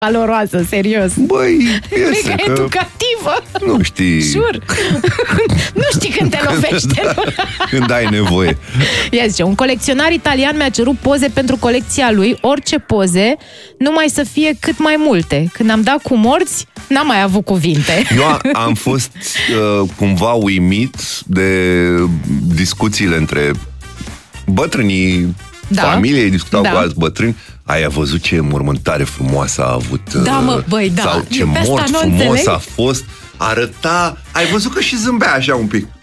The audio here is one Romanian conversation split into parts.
valoroasă, serios. Băi, este mega educativă. Nu știi. Jur. Nu știi când te lovește. Când ai nevoie. Ia zice, un colecționar italian mi-a cerut poze pentru colecția lui, orice poze, numai să fie cât mai multe. Când am dat cu morți, n-am mai avut cuvinte. Eu am fost cumva uimit de discuțiile între bătrânii familiei, discutau cu alți bătrâni. Ai văzut ce mormântare frumoasă a avut? Sau ce mort frumos a fost? Arăta... Ai văzut că și zâmbea așa un pic.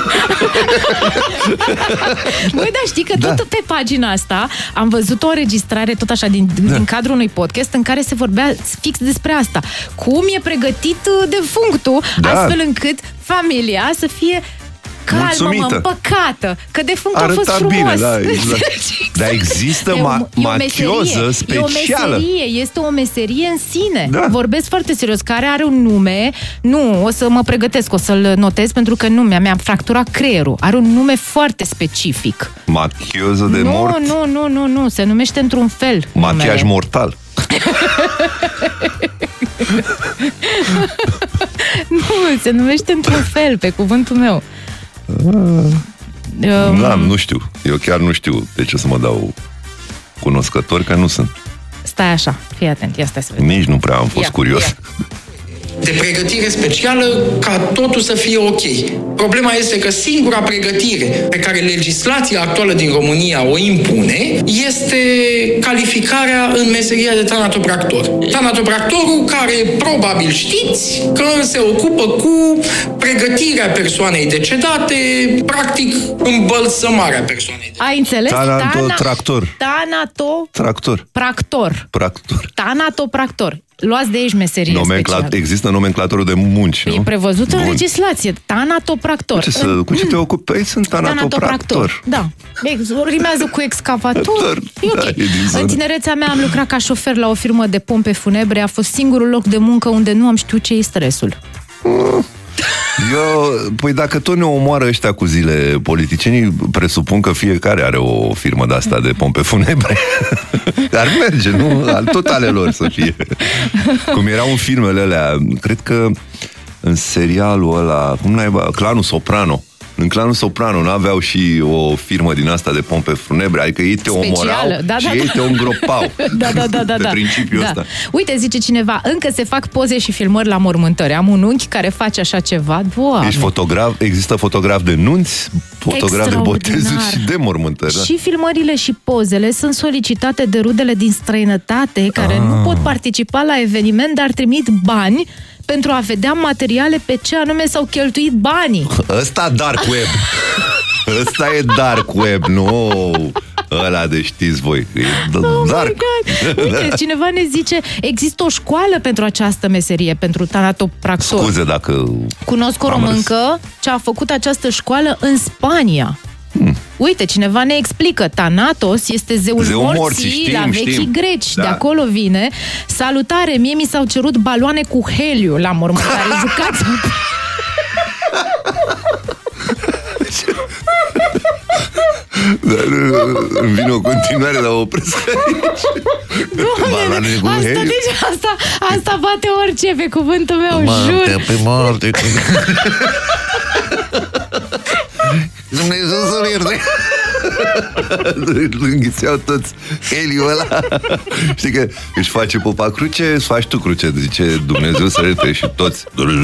Băi, dar știi că tot pe pagina asta am văzut o înregistrare tot așa din cadrul unui podcast în care se vorbea fix despre asta. Cum e pregătit defunctul, astfel încât familia să fie calmă, împăcată, că defunctul a fost frumos. Bine, da, exact. Dar există machioză specială. Este o meserie în sine. Da. Vorbesc foarte serios, care are un nume, nu, o să mă pregătesc, o să-l notez, pentru că mi-am fracturat creierul. Are un nume foarte specific. Machioză de mort? Nu, se numește într-un fel. Machiaj mortal. Nu, se numește într-un fel, pe cuvântul meu. Nu știu. Eu chiar nu știu de ce să mă dau cunoscător, că nu sunt. Stai așa, fii atent, ia stai să vedem. Nici nu prea am fost curios. De pregătire specială ca totul să fie ok. Problema este că singura pregătire pe care legislația actuală din România o impune este calificarea în meseria de tanatopractor. Tanatopractorul care, probabil știți, că se ocupă cu pregătirea persoanei decedate, practic îmbălsămarea persoanei decedate. Ai înțeles? Tanatopractor. Tanatopractor. Luați de aici meserie specială. Există nomenclatorul de munci, nu? E prevăzut în legislație. Tanatopractor. Cu ce te ocupi? Păi sunt tanatopractor. Da. Rimează cu excavator. E ok. În tinerețea mea am lucrat ca șofer la o firmă de pompe funebre. A fost singurul loc de muncă unde nu am știut ce e stresul. Păi dacă tot ne omoară ăștia cu zile politicienii, presupun că fiecare are o firmă de-asta de pompe funebre. Ar merge, nu? Tot ale lor să fie. Cum erau în filmele alea, cred că în serialul ăla, Clanul Soprano. În Clanul Soprano n-aveau și o firmă din asta de pompe funebre, adică ei te omorau și ei te îngropau. Pe principiul ăsta. Uite, zice cineva, încă se fac poze și filmări la mormântări. Am un unchi care face așa ceva. Doamne. Ești fotograf? Există fotograf de nunți, fotograf de botezuri și de mormântări. Da? Și filmările și pozele sunt solicitate de rudele din străinătate care nu pot participa la eveniment, dar trimit bani pentru a vedea materiale pe ce anume s-au cheltuit banii. Ăsta dark web. Ăsta e dark web, nu ăla de știți voi. E dark. Uite, cineva ne zice, există o școală pentru această meserie, pentru tanatopractor. Scuze dacă... Cunosc o româncă ce a făcut această școală în Spania. Uite, cineva ne explică. Thanatos este zeul morții la vechii greci. Da. De acolo vine. Salutare, mie mi s-au cerut baloane cu heliu la mormântare. Jucați! Dar îmi vine o continuare, dar o opresc aici. Doamne, asta bate orice, pe cuvântul meu, jur. Pe moarte. Dumnezeu să-l ierte. Înghițeau toți heliul ăla. Știi că își face popa cruce, îți faci tu cruce. Zice Dumnezeu să ierte și toți.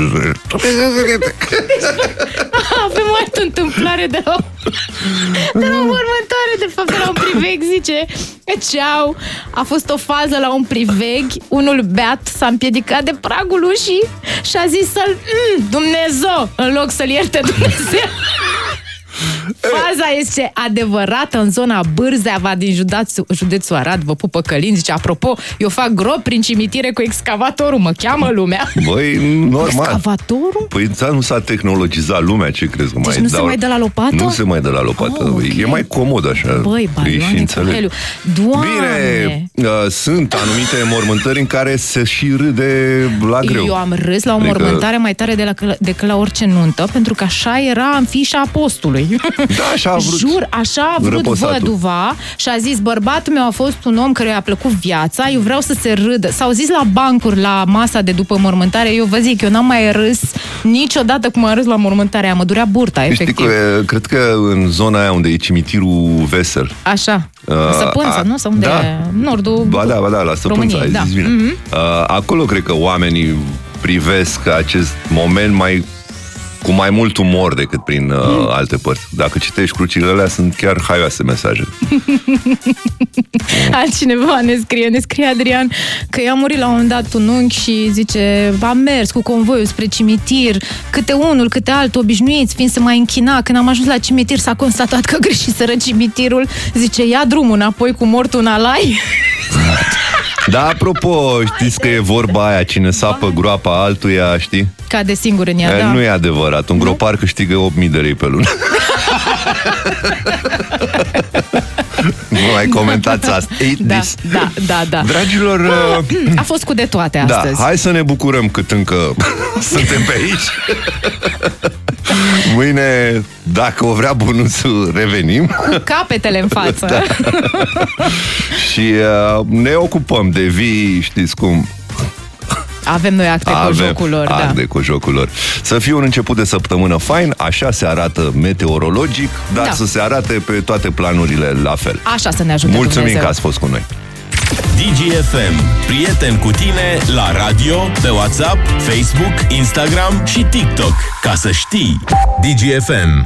Avem o altă întâmplare de la mormântare, de fapt de la un priveg, zice ceau, a fost o fază la un priveg, unul beat s-a împiedicat de pragul ușii și a zis să-l Dumnezeu, în loc să-l ierte Dumnezeu. Faza este adevărată în zona Bârzeava din județul Arad. Vă pupă Călin, zice, apropo, eu fac grob prin cimitire cu excavatorul, mă cheamă lumea. Băi, normal. Excavatorul? Păi nu s-a tehnologizat lumea, ce crezi că deci nu se mai dă la lopată? Nu se mai dă la lopată, okay. E mai comod așa. Băi, baloane cu heliu. Bine, sunt anumite mormântări în care se și râde la greu. Eu am râs la o mormântare mai tare decât la orice nuntă, pentru că așa era în fișa apostului. Da, așa a vrut. Jur, așa a vrut văduva și a zis, bărbatul meu a fost un om care i-a plăcut viața, eu vreau să se râdă. S-au zis la bancuri, la masa de după mormântare, eu vă zic, eu n-am mai râs niciodată cum am râs la mormântarea, mă durea burta, efectiv. Cred că în zona aia unde e cimitirul Vesel. Așa, Săpânța, nu? Sau unde e? Nordul Ba da, la Săpânța, ai zis bine. Acolo cred că oamenii privesc acest moment cu mai mult umor decât prin alte părți. Dacă citești crucile alea, sunt chiar haioase mesaje. Altcineva ne scrie Adrian că i-a murit la un moment dat un unchi și zice, am mers cu convoiul spre cimitir, câte unul, câte altul, obișnuiți, fiind să mai închina. Când am ajuns la cimitir, s-a constatat că greșiseră cimitirul. Zice, ia drumul înapoi cu mortul în alai. Da, apropo, știți că e vorba aia, cine sapă groapa altuia, știi? Cade singur în ea, da. Nu e adevărat, un gropar câștigă 8.000 de lei pe lună. Nu mai comentați asta. Da. Dragilor, a fost cu de toate astăzi. Da, hai să ne bucurăm cât încă suntem pe aici. Mâine, dacă o vrea Bunuțul, revenim. Cu capetele în față. Da. Și ne ocupăm de vii, știți cum. Avem noi acte cu jocul lor. Acte cu jocul lor. Să fie un început de săptămână fain, așa se arată meteorologic, dar să se arate pe toate planurile la fel. Așa să ne ajute Mulțumim Dumnezeu. că ați fost cu noi. DGFM, prieten cu tine la radio, pe WhatsApp, Facebook, Instagram și TikTok. Ca să știi. DGFM.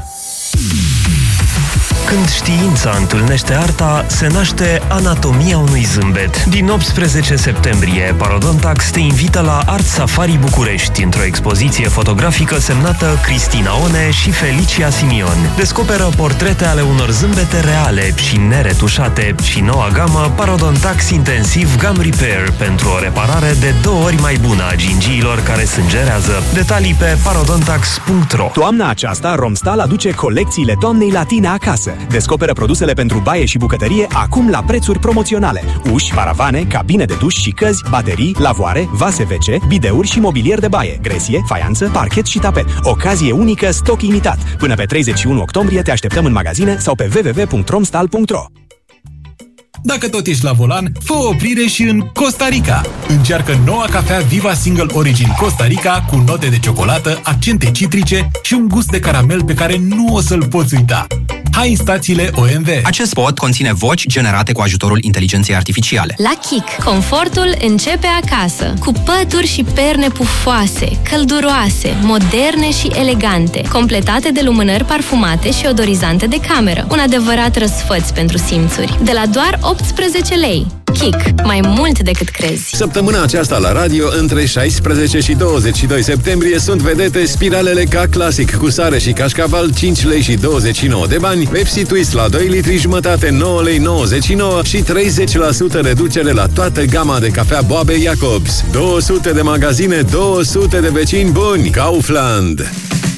Când știința întâlnește arta, se naște Anatomia unui zâmbet. Din 18 septembrie, Parodontax te invită la Art Safari București, într-o expoziție fotografică semnată Cristina One și Felicia Simion. Descoperă portrete ale unor zâmbete reale și neretușate și noua gamă Parodontax Intensiv Gum Repair pentru o reparare de 2 ori mai bună a gingiilor care sângerează. Detalii pe parodontax.ro. Toamna aceasta, Romstal aduce colecțiile toamnei la tine acasă. Descoperă produsele pentru baie și bucătărie acum la prețuri promoționale. Uși, paravane, cabine de duș și căzi, baterii, lavoare, vase WC, bideuri și mobilier de baie, gresie, faianță, parchet și tapet. Ocazie unică, stoc limitat. Până pe 31 octombrie te așteptăm în magazine sau pe www.romstal.ro. Dacă tot ești la volan, fă o oprire și în Costa Rica. Încearcă noua cafea Viva Single Origin Costa Rica cu note de ciocolată, accente citrice și un gust de caramel pe care nu o să-l poți uita. Hai în stațiile OMV. Acest spot conține voci generate cu ajutorul inteligenței artificiale. La Kik, confortul începe acasă, cu pături și perne pufoase, călduroase, moderne și elegante, completate de lumânări parfumate și odorizante de cameră. Un adevărat răsfăț pentru simțuri. De la doar 18 lei. Kik, mai mult decât crezi. Săptămâna aceasta la radio, între 16 și 22 septembrie, sunt vedete spiralele Ca Classic cu sare și cașcaval, 5 lei și 29 de bani, Pepsi Twist la 2 litri jumătate, 9 lei 99 și 30% reducere la toată gama de cafea Boabe Jacobs. 200 de magazine, 200 de vecini buni. Kaufland.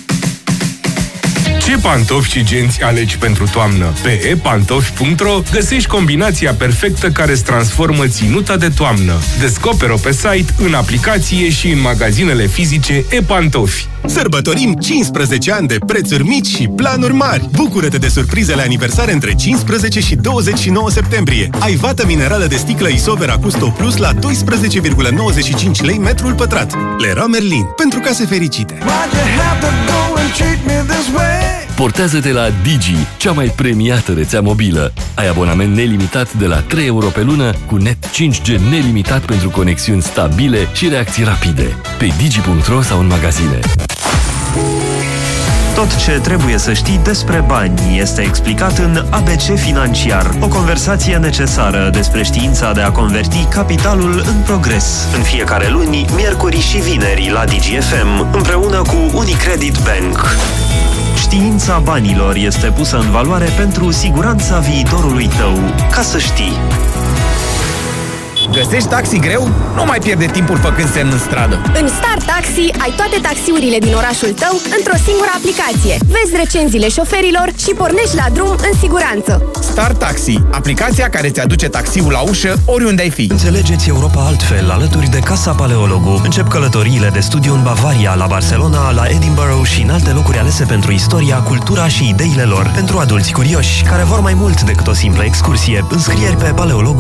Ce pantofi și genți alegi pentru toamnă? Pe epantofi.ro găsești combinația perfectă care îți transformă ținuta de toamnă. Descoperă-o pe site, în aplicație și în magazinele fizice ePantofi. Sărbătorim 15 ani de prețuri mici și planuri mari. Bucură-te de surprizele aniversare între 15 și 29 septembrie. Ai vată minerală de sticlă Isover Acusto Plus la 12,95 lei metrul pătrat. Leroy Merlin, pentru case fericite. Portează-te la Digi, cea mai premiată rețea mobilă. Ai abonament nelimitat de la 3 euro pe lună, cu net 5G nelimitat pentru conexiuni stabile și reacții rapide. Pe digi.ro sau în magazine. Tot ce trebuie să știi despre bani este explicat în ABC Financiar, o conversație necesară despre știința de a converti capitalul în progres. În fiecare luni, miercuri și vineri la DGFM, împreună cu Unicredit Bank. Știința banilor este pusă în valoare pentru siguranța viitorului tău. Ca să știi. Găsești taxi greu? Nu mai pierde timpul făcând semn în stradă. În Star Taxi ai toate taxiurile din orașul tău într-o singură aplicație. Vezi recenziile șoferilor și pornești la drum în siguranță. Star Taxi, aplicația care ți aduce taxiul la ușă oriunde ai fi. Înțelegeți Europa altfel, alături de Casa Paleologu. Încep călătoriile de studiu în Bavaria, la Barcelona, la Edinburgh și în alte locuri alese pentru istoria, cultura și ideile lor. Pentru adulți curioși, care vor mai mult decât o simplă excursie, înscrieri pe paleologu